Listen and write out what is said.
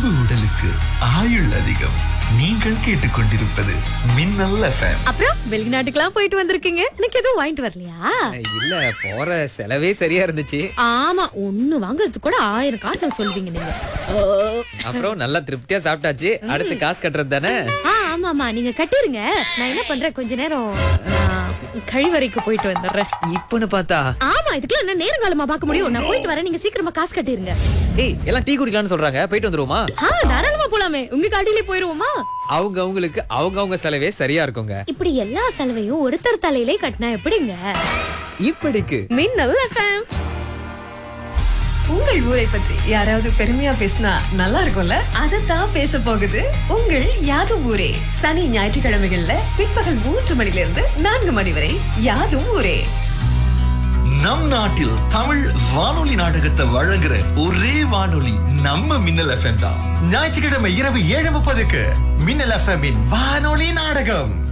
அன்பு உடலுக்கு ஆயுள் அதிகம். நீங்கள் கேட்டுக்கொண்டிருப்பது மின்னல் FM. அப்புறம் வெளிநாட்டுக்கெல்லாம் போயிட்டு வந்திருக்கீங்க, எனக்கு எதுவும் வாங்கிட்டு வரலையா? இல்ல, போற செலவே சரியா இருந்துச்சு. ஆமா, ஒண்ணு வாங்குறதுக்கு கூட 1000 காரணம் சொல்வீங்க நீங்க. அப்புறம் நல்லா திருப்தியா சாப்பிட்டாச்சு. அடுத்து காசு கட்டுறது தானே. ஆமாமா, நீங்க கட்டிருங்க. நான் என்ன பண்றேன், கொஞ்ச நேரம் கழிவறைக்கு போயிட்டு வந்துடுறேன். இப்பன்னு பார்த்தா ஆமா, இதுக்கெல்லாம் என்ன நேரங்காலமா பார்க்க முடியும்? நான் போயிட்டு வரேன், நீங்க சீக்கிரமா காசு கட்டிருங்க. ஏய், எல்லாம் டீ குடிக்கலாம்னு சொல்றாங்க, போயிட்டு வந்துருவோமா? தாராளமா போலாமே. உங்க காட்டிலே போயிருவோமா? அவங்களுக்கு அவங்க செலவே சரியா இருக்குங்க. இப்படி எல்லா செலவையும் ஒருத்தர் தலையிலே கட்டினா எப்படிங்க? இப்படிக்கு மின்னல் FM. உங்கள் ஊரை பற்றி யாராவது பெருமையா பேசினா நல்லா இருக்கும்ல? அதத்தான் பேச போகுது உங்கள் யாதும் ஊரே. சனி ஞாயிற்றுக்கிழமைகள்ல பிற்பகல் 3 மணிலிருந்து 4 மணி வரை யாதும் ஊரே. நம் நாட்டில் தமிழ் வானொலி நாடகத்தை வழங்குற ஒரே வானொலி நம்ம மின்னல் FM தான். ஞாயிற்றுக்கிழமை இரவு 7:30க்கு மின்னல் FM இன் வானொலி நாடகம்.